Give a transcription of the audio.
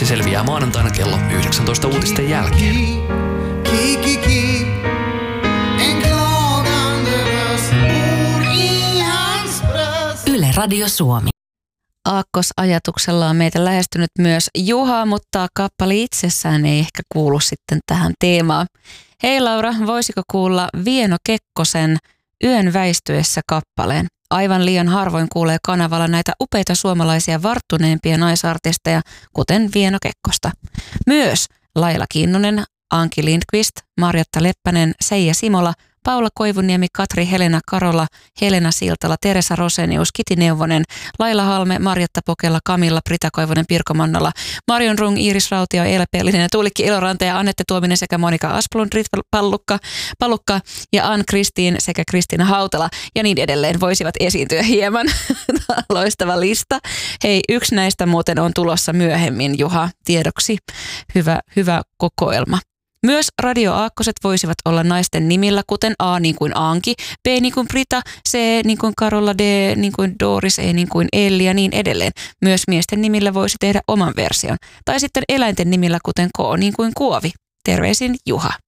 Se selviää maanantaina kello 19 uutisten jälkeen. Yle Radio Suomi. Aakkosajatuksella on meitä lähestynyt myös Juha, mutta kappale itsessään ei ehkä kuulu sitten tähän teemaan. Hei Laura, voisiko kuulla Vieno Kekkosen Yön väistyessä -kappaleen? Aivan liian harvoin kuulee kanavalla näitä upeita suomalaisia varttuneempia naisartisteja, kuten Vieno Kekkosta. Myös Laila Kinnunen, Anki Lindqvist, Marjatta Leppänen, Seija Simola, Paula Koivuniemi, Katri Helena Karola, Helena Siltala, Teresa Rosenius, Kiti Neuvonen, Laila Halme, Marjatta Pokela, Kamilla, Brita Koivunen, Pirkko Mannola, Marion Rung, Iiris Rautio, Eila Pellinen, Tuulikki Iloranta ja Annette Tuominen sekä Monika Asplund, Ritva Palukka ja Ann Kristiin sekä Kristiina Hautala ja niin edelleen voisivat esiintyä hieman. Loistava lista. Hei, yksi näistä muuten on tulossa myöhemmin, Juha, tiedoksi. Hyvä kokoelma. Myös radioaakkoset voisivat olla naisten nimillä, kuten A niin kuin Anki, B niin kuin Brita, C niin kuin Karola, D niin kuin Doris, E niin kuin Elli ja niin edelleen. Myös miesten nimillä voisi tehdä oman version. Tai sitten eläinten nimillä, kuten K niin kuin Kuovi. Terveisin Juha.